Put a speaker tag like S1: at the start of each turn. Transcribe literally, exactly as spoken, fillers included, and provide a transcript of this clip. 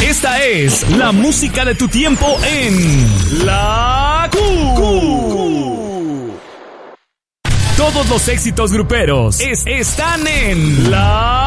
S1: Esta es la música de tu tiempo en La Q. Todos los éxitos gruperos es- están en La